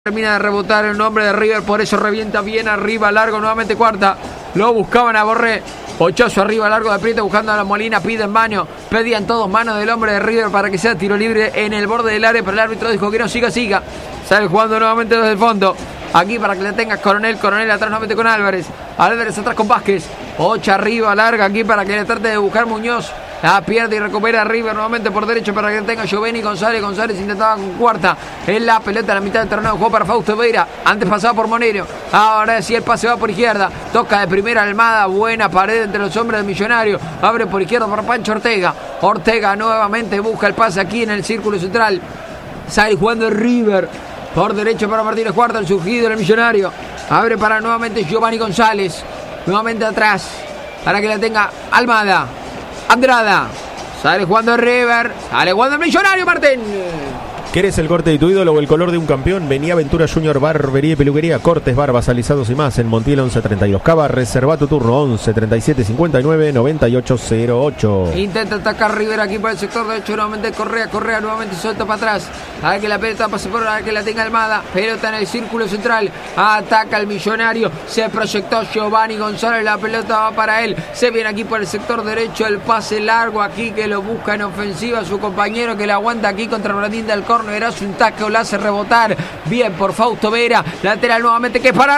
Termina de rebotar el nombre de River, por eso revienta bien arriba, largo, nuevamente cuarta. Lo buscaban a Borré. Pochazo arriba, largo de Prieto, buscando a la Molina, piden mano. Pedían todos manos del hombre de River para que sea tiro libre en el borde del área, pero el árbitro dijo que no, siga. Sale jugando nuevamente desde el fondo. Aquí para que le tengas Coronel atrás nuevamente con Álvarez atrás con Vázquez. Ocha arriba, larga aquí para que le trate de buscar Muñoz. La pierde y recupera River nuevamente por derecho para que tenga Giovanni González intentaba con cuarta. En la pelota a la mitad del terreno jugó para Fausto Veira. Antes pasaba por Monero. Ahora sí el pase va por izquierda. Toca de primera Almada. Buena pared entre los hombres del Millonario. Abre por izquierda para Pancho Ortega. Ortega nuevamente busca el pase aquí en el círculo central. Sale jugando el River. Por derecho para Martínez Cuarta, el surgido del Millonario. Abre para nuevamente Giovanni González. Nuevamente atrás. Para que la tenga Almada. Andrada. Sale jugando el River. Sale jugando el Millonario, Martín. ¿Querés el corte de tu ídolo o el color de un campeón? Vení a Aventura Junior Barbería y Peluquería. Cortes, barbas, alisados y más en Montiel 1132 Cava. Reserva tu turno 11 37 59 98 08. Intenta atacar River aquí por el sector derecho. Nuevamente Correa nuevamente suelta para atrás. A ver que la pelota pase por a ver que la tenga Almada. Pelota en el círculo central. Ataca el Millonario. Se proyectó Giovanni González. La pelota va para él. Se viene aquí por el sector derecho. El pase largo aquí que lo busca en ofensiva su compañero que la aguanta aquí contra Brandín del Corno. Verás un tackle, la hace rebotar. Bien por Fausto Vera. Lateral nuevamente que es para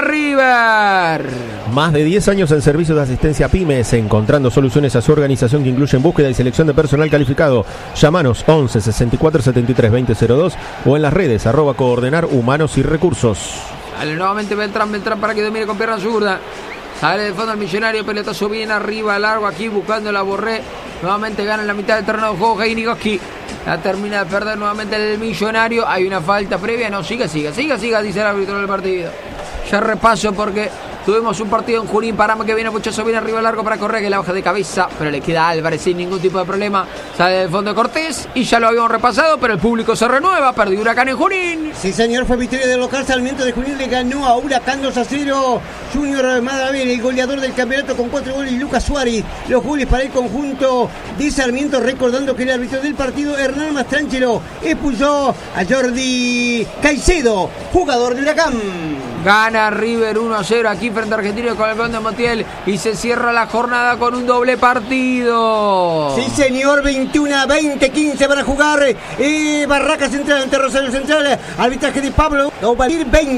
River. Más de 10 años en servicio de asistencia a pymes, encontrando soluciones a su organización que incluyen búsqueda y selección de personal calificado. Llámanos 11 64 73 2002 o en las redes @coordenar humanos y recursos. Sale nuevamente Beltrán para que domine con pierna zurda. Sale de fondo el Millonario, pelotazo bien arriba, largo aquí buscando la Borré. Nuevamente gana en la mitad del terreno de juego Heinigoski. La termina de perder nuevamente el Millonario. Hay una falta previa. No, siga, dice el árbitro del partido. Ya repaso porque tuvimos un partido en Junín. Parama que viene Pochazo, viene arriba largo para Correa que la baja de cabeza. Pero le queda a Álvarez sin ningún tipo de problema. Sale del fondo de Cortés y ya lo habíamos repasado. Pero el público se renueva. Perdió Huracán en Junín. Sí, señor, fue victoria del local. Sarmiento de Junín le ganó a Huracán 2-0. Junior Madaver, el goleador del campeonato con 4 goles. Lucas Suárez. Los goles para el conjunto de Sarmiento. Recordando que el árbitro del partido, Hernán Mastrangelo, expulsó a Jordi Caicedo, jugador de Huracán. Gana River 1-0 aquí frente a Argentino con el gol de Montiel. Y se cierra la jornada con un doble partido. Sí, señor, 21-20, 15 para jugar. Barraca Central ante Rosario Central. Arbitraje de Pablo. 20.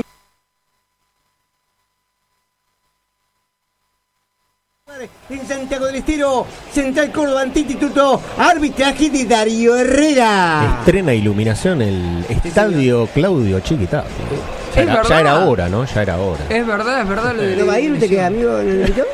En Santiago del Estero, Central Córdoba, Antistituto, arbitraje de Darío Herrera. Estrena iluminación el estadio Claudio Chiquitapia. Ya era hora, ¿no? Ya era hora. Es verdad. ¿No va a ir usted que amigo en el árbitro?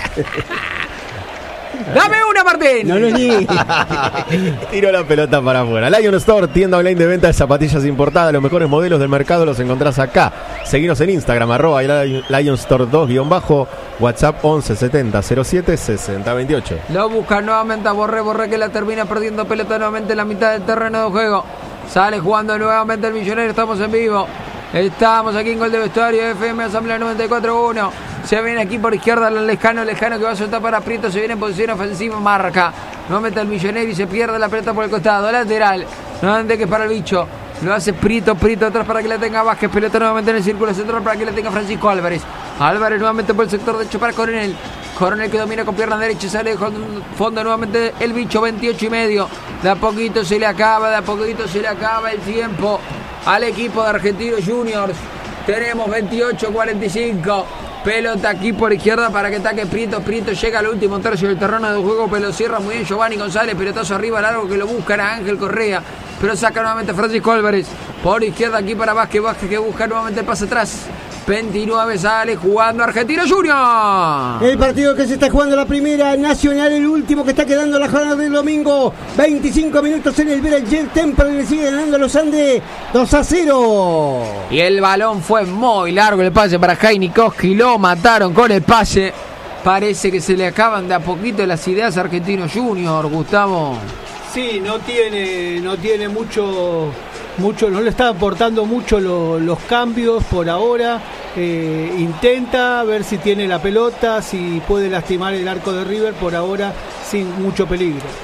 ¡Dame una, Martín! No lo niegues. Tiró la pelota para afuera. Lion Store, tienda online de venta de zapatillas importadas. Los mejores modelos del mercado los encontrás acá. Seguinos en Instagram, @Lion Store 2_, WhatsApp 11 70 07 60 28. Lo busca nuevamente a Borré que la termina perdiendo pelota nuevamente en la mitad del terreno de juego. Sale jugando nuevamente el Millonario, estamos en vivo. Estamos aquí en Gol de Vestuario, FM Asamblea 94.1. Se viene aquí por izquierda el Lejano que va a soltar para Prieto. Se viene en posición ofensiva, marca. Nuevamente el Millonario y se pierde la pelota por el costado. Lateral, nuevamente que es para el bicho. Lo hace Prieto atrás para que la tenga Vázquez. Pelota nuevamente en el círculo central para que la tenga Francisco Álvarez. Álvarez nuevamente por el sector derecho para Coronel que domina con pierna derecha. Sale de fondo nuevamente el bicho, 28,5. De a poquito se le acaba el tiempo al equipo de Argentinos Juniors. Tenemos 28-45. Pelota aquí por izquierda para que ataque Prieto. Prieto llega al último tercio del terreno de juego, pero cierra muy bien Giovanni González. Pelotazo arriba largo que lo buscan a Ángel Correa, pero saca nuevamente Francisco Álvarez. Por izquierda aquí para Vázquez que busca nuevamente el pase atrás. 29 sale jugando Argentino Junior. El partido que se está jugando la Primera Nacional, el último que está quedando la jornada del domingo. 25 minutos en el Vera Jet Temple, le sigue ganando a los Andes 2-0. Y el balón fue muy largo, el pase para Heinigoski, lo mataron con el pase. Parece que se le acaban de a poquito las ideas a Argentino Junior, Gustavo. Sí, no tiene mucho, no le está aportando mucho los cambios por ahora. Intenta ver si tiene la pelota, si puede lastimar el arco de River, por ahora sin mucho peligro.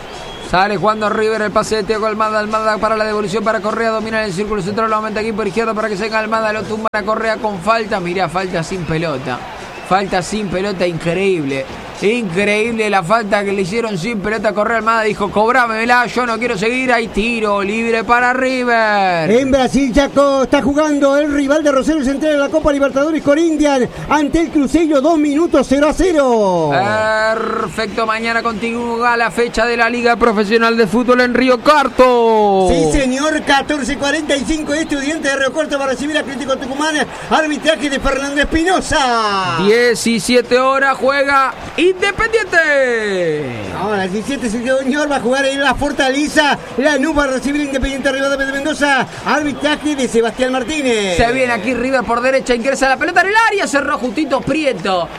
Sale jugando River, el pase de Thiago Almada para la devolución para Correa, domina en el círculo central, nuevamente aquí por izquierda para que salga Almada, lo tumba a Correa con falta, mirá, falta sin pelota, increíble. Increíble la falta que le hicieron sin pelota a Correa. Almada dijo, cobrámela, yo no quiero seguir. Hay tiro libre para River. En Brasil, Chaco, está jugando el rival de Rosario Central en la Copa Libertadores, Corinthians, ante el Cruzeiro, 2 minutos 0-0. Perfecto, mañana continúa la fecha de la Liga Profesional de Fútbol en Río Cuarto. Sí, señor, 14:45, Estudiantes de Río Cuarto va a recibir a Atlético Tucumán, arbitraje de Fernando Espinosa. 17 horas juega Independiente. Ahora, el 17 señor va a jugar en la Fortaleza. Lanús va a recibir Independiente Rivadavia de Mendoza. Arbitraje de Sebastián Martínez. Se viene aquí River por derecha, ingresa la pelota en el área. Cerró justito Prieto.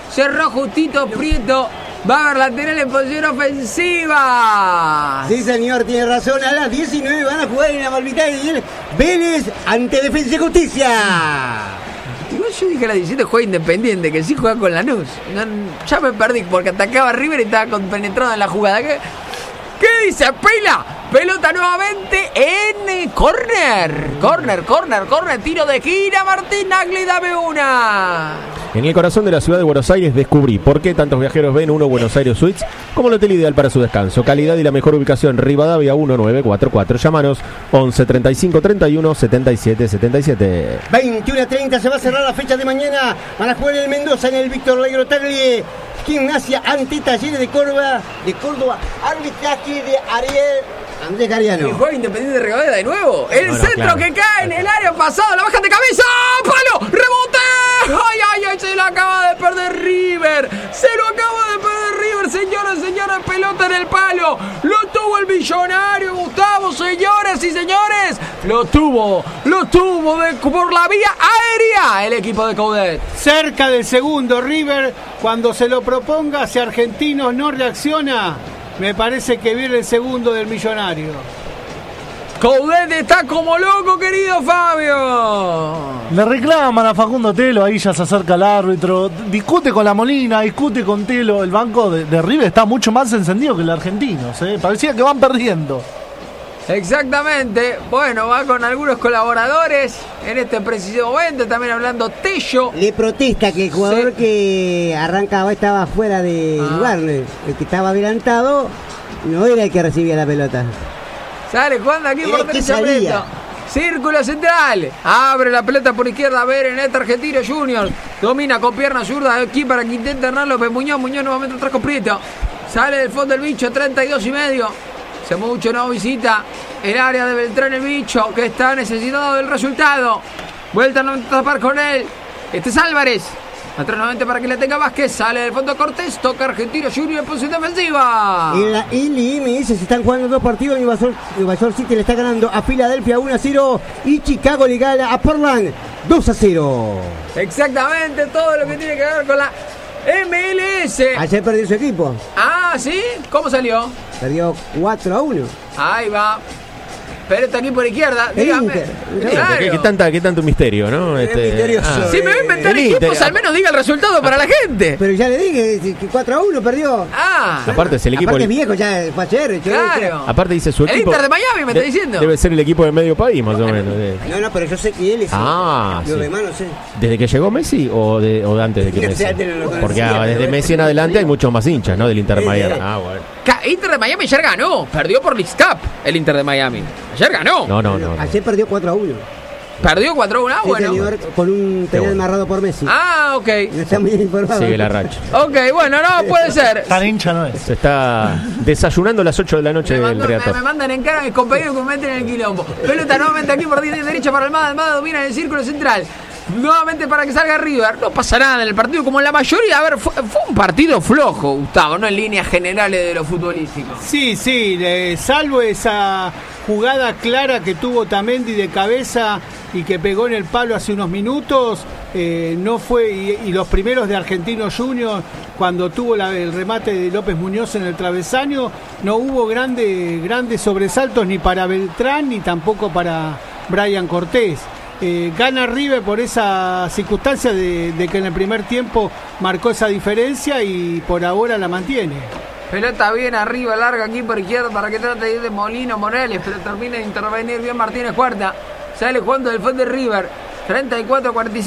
Va a haber lateral en posición ofensiva. Sí, señor, tiene razón. A las 19 van a jugar en la Malvitán Vélez ante Defensa y Justicia. Igual yo dije a las 17 juega Independiente, que sí juega con Lanús. Ya me perdí porque atacaba a River y estaba compenetrado en la jugada. ¿Qué dice Pela? Pelota nuevamente en córner, tiro de esquina. Martín Nagli, dame una. En el corazón de la ciudad de Buenos Aires descubrí por qué tantos viajeros ven uno Buenos Aires Suites como el hotel ideal para su descanso. Calidad y la mejor ubicación, Rivadavia 1944. Llámanos 11 35 31 77 77. 21:30 se va a cerrar la fecha de mañana. Van a jugar en el Mendoza, en el Víctor Negro Tagle. Gimnasia ante Talleres de Córdoba. Arbitraje de Andrés Gariano. Y juega Independiente de Rivadavia de nuevo. El centro claro, que cae en el área pasado. La baja de cabeza. ¡Palo! ¡Rebote! ¡Ay! Se lo acaba de perder River. Señoras, pelota en el palo. Lo tuvo el millonario Gustavo, señoras y señores. Lo tuvo por la vía aérea el equipo de Coudet. Cerca del segundo River, cuando se lo proponga, si Argentinos no reacciona, me parece que viene el segundo del millonario. Coudet está como loco, querido Fabio. Le reclaman a Facundo Telo, ahí ya se acerca el árbitro, discute con la Molina, discute con Telo. El banco de River está mucho más encendido que el Argentinos, parecía que van perdiendo. Exactamente, bueno, va con algunos colaboradores en este preciso momento, también hablando Tello. Le protesta que el jugador que arrancaba estaba fuera de lugar, el que estaba adelantado no era el que recibía la pelota. Sale jugando aquí por derecha Preto. Círculo central. Abre la pelota por izquierda. A ver en este Argentino Junior. Domina con pierna zurda aquí para que intente Hernán López Muñoz. Muñoz nuevamente atrás con Prieto. Sale del fondo el bicho. 32,5. Se mucho no visita el área de Beltrán el bicho, que está necesitado del resultado. Vuelta a tapar con él. Este es Álvarez. Atrás nuevamente para que le tenga Vázquez. Sale del fondo Cortés. Toca Argentino Junior en posición defensiva. En la LMS se están jugando 2 partidos. Nueva York City le está ganando a Filadelfia 1-0. Y Chicago le gana a Portland 2-0. Exactamente, todo lo que tiene que ver con la MLS. Ayer perdió su equipo. Ah, ¿sí? ¿Cómo salió? Perdió 4-1. Ahí va. Pero está aquí por izquierda, dígame. Claro. ¿Qué tanto misterio, ¿no? Si me va a inventar equipos, al menos diga el resultado para la gente. Pero ya le dije que 4-1 perdió. Aparte es el equipo. Aparte es viejo, ya fue ayer. Claro. Aparte dice su equipo. El Inter de Miami me está diciendo. Debe ser el equipo de medio país, más o menos. No, pero yo sé que él es. Los demás no sé. ¿Desde que llegó Messi o antes de que Messi? Porque desde Messi en adelante hay muchos más hinchas, ¿no? Del Inter de Miami. Bueno. Inter de Miami ayer ganó. Perdió por Leagues Cup el Inter de Miami. Ayer ganó. No. Ayer perdió 4-1. Perdió 4-1, bueno. Con un penal narrado por Messi. Ok. No está muy informado. Sigue la racha. Ok, bueno, no, puede ser. Tan hincha no es. Se está desayunando a las 8 de la noche del reactor. Me mandan en cara a mis compañeros que me meten en el quilombo. Pelota nuevamente aquí por derecha para Almada. Almada domina en el círculo central. Nuevamente para que salga River. No pasa nada en el partido como en la mayoría. A ver, fue un partido flojo, Gustavo, no en líneas generales de lo futbolístico. Sí, salvo esa jugada clara que tuvo Tamendi de cabeza y que pegó en el palo hace unos minutos, no fue, y los primeros de Argentinos Junior, cuando tuvo el remate de López Muñoz en el travesaño, no hubo grandes sobresaltos ni para Beltrán ni tampoco para Brian Cortés. Gana River por esa circunstancia de que en el primer tiempo marcó esa diferencia y por ahora la mantiene. Pelota bien arriba, larga aquí por izquierda para que trate de ir de Molino Morales, pero termina de intervenir bien Martínez Cuarta. Sale jugando del fondo de River. 34-45.